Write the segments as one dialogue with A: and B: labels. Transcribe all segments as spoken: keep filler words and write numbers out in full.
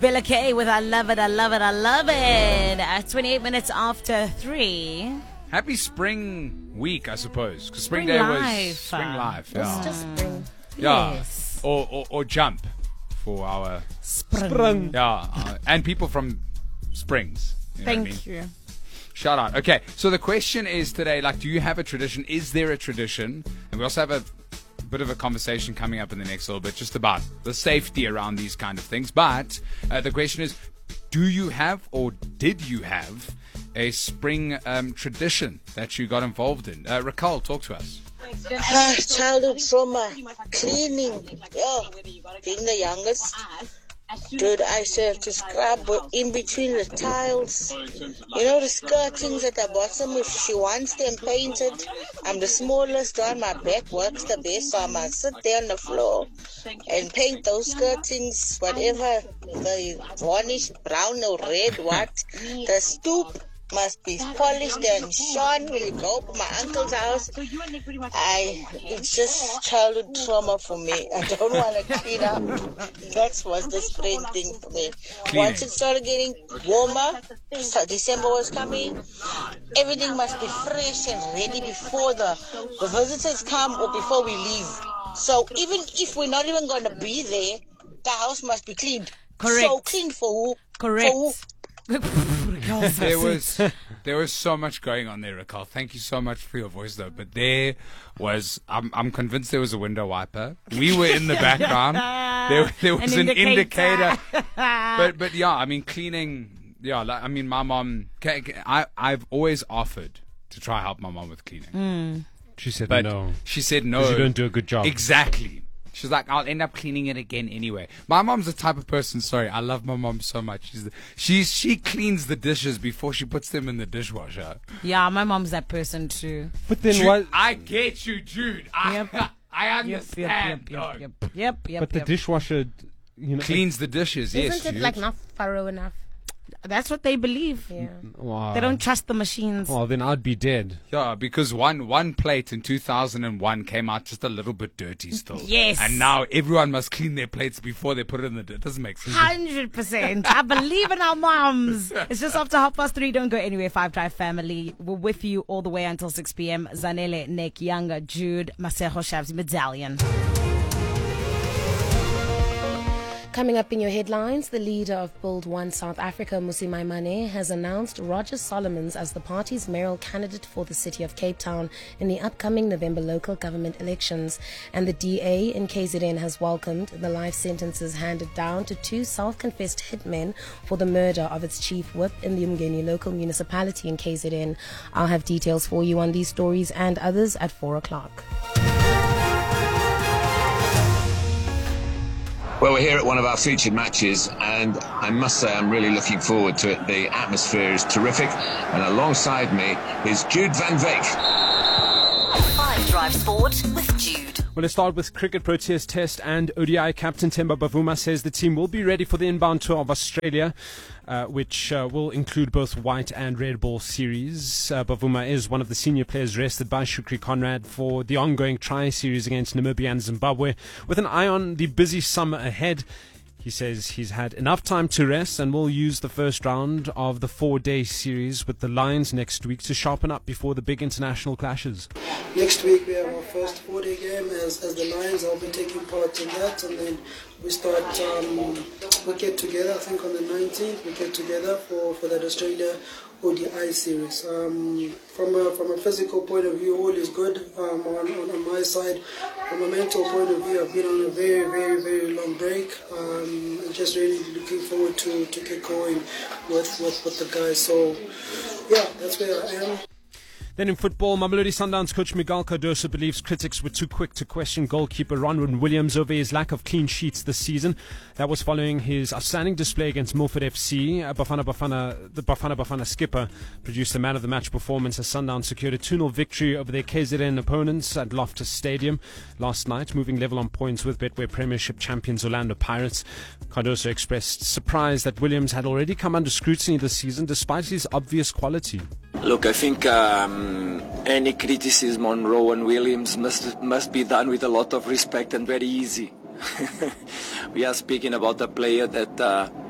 A: Bella K with I Love It, I Love It, I Love It. At twenty-eight minutes after three.
B: Happy spring week, I suppose. Because spring,
A: Spring
B: day
A: life.
B: was spring life.
C: It's
B: Yeah.
C: just spring.
B: yeah.
A: Yes.
B: Or, or or jump for our
A: Spring.
B: yeah uh, and people from Springs. You know what I
A: Thank
B: mean?
A: you.
B: Shout out. Okay, so the question is today, like, do you have a tradition? Is there a tradition? And we also have a bit of a conversation coming up in the next little bit just about the safety around these kind of things. But uh, the question is, do you have or did you have a spring um, tradition that you got involved in? Uh, Raquel, talk to us.
D: Ah, childhood trauma, cleaning, yeah, being the youngest. Dude, I used to have to scrub in between the tiles. You know the skirtings at the bottom, if she wants them painted. I'm the smallest one, my back works the best, so I must sit there on the floor and paint those skirtings, whatever, the varnish, brown or red, what. The stoop must be polished and shone when you go to my uncle's house. I, it's just childhood trauma for me. I don't want to clean up. That was the spring thing for me.
B: Cleaning.
D: Once it started getting warmer, so December was coming, everything must be fresh and ready before the, the visitors come or before we leave. So even if we're not even going to be there, the house must be cleaned.
A: Correct.
D: So clean for who?
A: Correct.
D: For who?
B: There was there was so much going on there, Raquel. Thank you so much for your voice, though. But there was, I'm I'm convinced there was a window wiper. We were in the background. There there was
A: An
B: an,
A: indicator.
B: indicator. but but yeah, I mean cleaning. Yeah, like, I mean my mom. I I've always offered to try help my mom with cleaning,
E: She said
B: but
E: no.
B: she said no.
E: 'Cause you don't do a good job.
B: Exactly. She's like, I'll end up cleaning it again anyway. My mom's the type of person, sorry, I love my mom so much. She's, the, she's She cleans the dishes before she puts them in the dishwasher.
A: Yeah, my mom's that person too.
E: But then
B: Jude,
E: what?
B: I get you, Jude. I,
A: Yep.
B: I
A: Yep,
B: understand.
A: yep, yep,
B: dog.
A: yep, yep, yep, yep.
E: But the
A: yep.
E: dishwasher, you know,
B: Cleans the dishes, yes,
C: Isn't it
B: Jude.
C: like not thorough enough?
A: That's what they believe.
C: Yeah.
E: Wow.
A: They don't trust the machines.
E: Well, then I'd be dead.
B: Yeah, because one one plate in two thousand one came out just a little bit dirty still.
A: Yes.
B: And now everyone must clean their plates before they put it in the... It doesn't make sense.
A: Hundred percent. I believe in our moms. It's just after half past three. Don't go anywhere. Five Drive family. We're with you all the way until six p.m. Zanele, Nick, Younger, Jude, Masejo, Shabs, Medallion.
C: Coming up in your headlines, the leader of Build One South Africa, Mmusi Maimane, has announced Roger Solomons as the party's mayoral candidate for the city of Cape Town in the upcoming November local government elections. And the D A in K Z N has welcomed the life sentences handed down to two self-confessed hitmen for the murder of its chief whip in the Umgeni local municipality in K Z N. I'll have details for you on these stories and others at four o'clock.
F: Well, we're here at one of our featured matches, and I must say I'm really looking forward to it. The atmosphere is terrific, and alongside me is Jude van Veek.
G: Five Drive Sport with Jude.
E: Well, let's start with Cricket Proteas Test, and O D I captain Themba Bavuma says the team will be ready for the inbound tour of Australia, uh, which uh, will include both white and red ball series. Uh, Bavuma is one of the senior players rested by Shukri Conrad for the ongoing tri-series against Namibia and Zimbabwe. With an eye on the busy summer ahead, he says he's had enough time to rest and will use the first round of the four-day series with the Lions next week to sharpen up before the big international clashes.
H: Next week we have our first four-day game as, as the Lions. I'll be taking part in that, and then we start, um, we get together, I think on the nineteenth, we get together for, for that Australia O D I series. Um, from a from a physical point of view, all is good um, on, on, on my side. From a mental point of view, I've been on a very, very, very long break. Um, and just really looking forward to, to get going with, with, with the guys. So, yeah, that's where I am.
E: Then in football, Mamelodi Sundowns coach Miguel Cardoso believes critics were too quick to question goalkeeper Ronwen Williams over his lack of clean sheets this season. That was following his outstanding display against Milford F C. Uh, Bafana Bafana, the Bafana Bafana skipper produced a man-of-the-match performance as Sundowns secured a two nil victory over their K Z N opponents at Loftus Stadium last night, moving level on points with Betway Premiership champions Orlando Pirates. Cardoso expressed surprise that Williams had already come under scrutiny this season despite his obvious quality.
I: Look, I think um, any criticism on Rowan Williams must must be done with a lot of respect and very easy. We are speaking about a player that uh,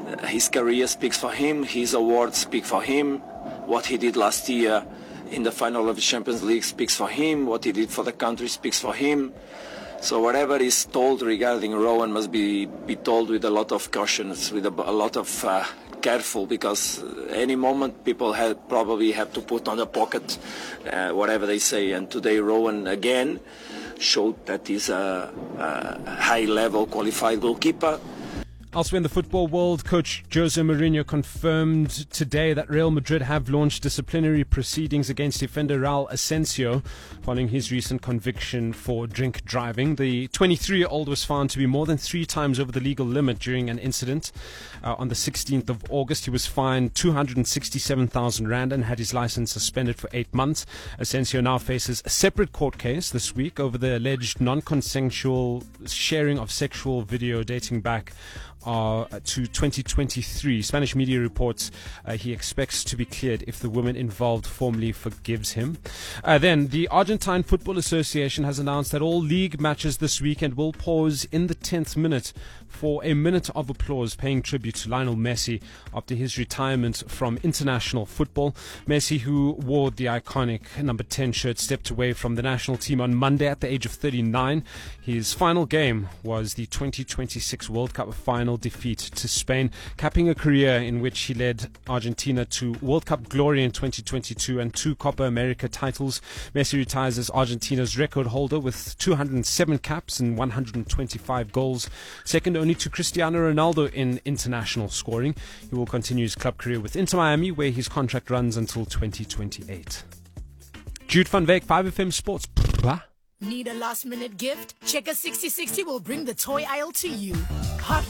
I: his career speaks for him, his awards speak for him, what he did last year in the final of the Champions League speaks for him, what he did for the country speaks for him. So whatever is told regarding Rowan must be, be told with a lot of caution, with a, a lot of uh, careful, because any moment people have, probably have to put on the pocket uh, whatever they say. And today Rowan again showed that he's a, a high-level qualified goalkeeper.
E: Elsewhere in the football world, coach Jose Mourinho confirmed today that Real Madrid have launched disciplinary proceedings against defender Raul Asensio following his recent conviction for drink driving. The twenty-three-year-old was found to be more than three times over the legal limit during an incident. Uh, on the sixteenth of August, he was fined two hundred sixty-seven thousand rand and had his license suspended for eight months. Asensio now faces a separate court case this week over the alleged non-consensual sharing of sexual video dating back Uh, to twenty twenty-three. Spanish media reports uh, he expects to be cleared if the woman involved formally forgives him. Uh, then, the Argentine Football Association has announced that all league matches this weekend will pause in the tenth minute for a minute of applause, paying tribute to Lionel Messi after his retirement from international football. Messi, who wore the iconic number ten shirt, stepped away from the national team on Monday at the age of thirty-nine. His final game was the twenty twenty-six World Cup final defeat to Spain, capping a career in which he led Argentina to World Cup glory in twenty twenty-two and two Copa America titles. Messi retires as Argentina's record holder with two hundred seven caps and one hundred twenty-five goals, second only to Cristiano Ronaldo in international scoring. He will continue his club career with Inter Miami, where his contract runs until twenty twenty-eight. Jude van Wyk, five F M Sports.
J: Need a last minute gift? Checker sixty sixty will bring the toy aisle to you. Hot